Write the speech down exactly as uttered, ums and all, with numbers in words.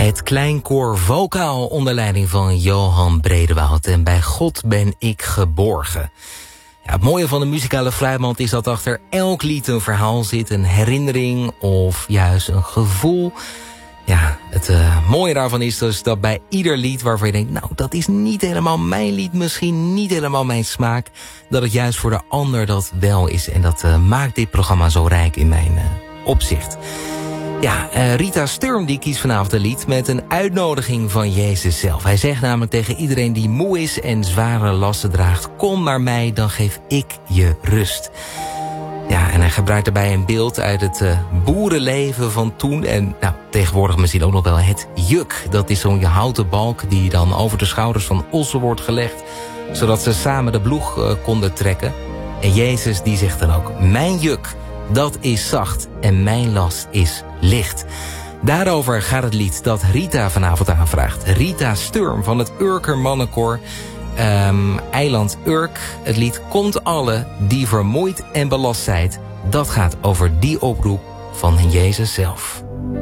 Het kleinkoor vocaal onder leiding van Johan Bredewoud. En bij God ben ik geborgen. Ja, het mooie van de muzikale Vrijband is dat achter elk lied een verhaal zit. Een herinnering of juist een gevoel. Ja, het uh, mooie daarvan is dus dat bij ieder lied waarvan je denkt... nou, dat is niet helemaal mijn lied, misschien niet helemaal mijn smaak... dat het juist voor de ander dat wel is. En dat uh, maakt dit programma zo rijk in mijn uh, opzicht. Ja, uh, Rita Sturm die kiest vanavond een lied met een uitnodiging van Jezus zelf. Hij zegt namelijk tegen iedereen die moe is en zware lasten draagt... kom naar mij, dan geef ik je rust. Ja, en hij gebruikt daarbij een beeld uit het uh, boerenleven van toen. En nou, tegenwoordig misschien ook nog wel het juk. Dat is zo'n houten balk die dan over de schouders van ossen wordt gelegd. Zodat ze samen de ploeg uh, konden trekken. En Jezus die zegt dan ook, mijn juk, dat is zacht en mijn last is licht. Daarover gaat het lied dat Rita vanavond aanvraagt. Rita Sturm van het Urker Mannenkoor. Um, Eiland Urk. Het lied Komt alle die vermoeid en belast zijt. Dat gaat over die oproep van Jezus zelf.